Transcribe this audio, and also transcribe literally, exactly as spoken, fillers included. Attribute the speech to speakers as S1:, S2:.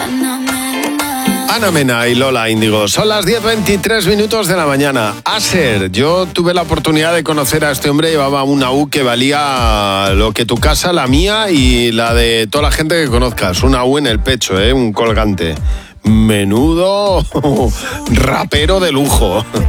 S1: Ana Mena y Lola Índigo. Son las diez veintitrés minutos de la mañana. Aser, yo tuve la oportunidad de conocer a este hombre. Llevaba una U que valía lo que tu casa, la mía y la de toda la gente que conozcas. Una U en el pecho, ¿eh? Un colgante. Menudo rapero de lujo.